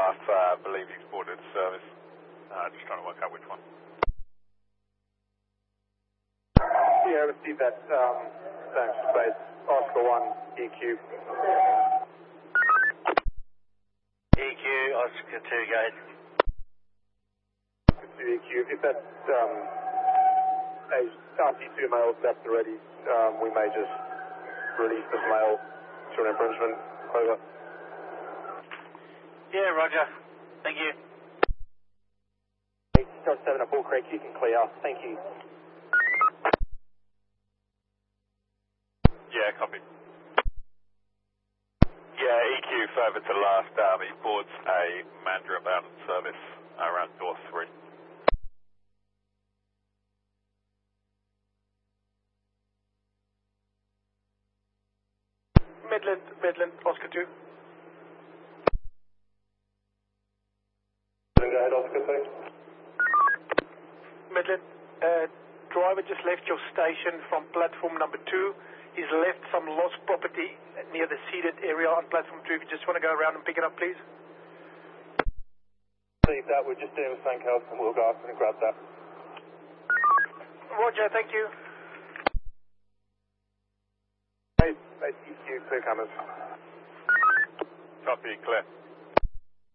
last, I believe he's boarded service. Just trying to work out which one. Yeah, received that, thanks, space. Oscar 1, EQ. EQ, Oscar 2, gate. Oscar 2, EQ. If that, RC2 mail that's already, we may just release this mail to an infringement. Over. Yeah, roger. Thank you. 7 at Bull Creek, you can clear. Thank you. Yeah, copy. Yeah, EQ further to last, he boards a Mandurah bound service around door 3. Midland, Oscar 2. Go ahead, Oscar 2. Midland, driver just left your station from platform number 2. He's left some lost property near the seated area on platform 2. If you just want to go around and pick it up, please. Leave that. We're just doing St. Kells and we'll go up and grab that. Roger, thank you. Base EQ, clear cameras. Copy, clear.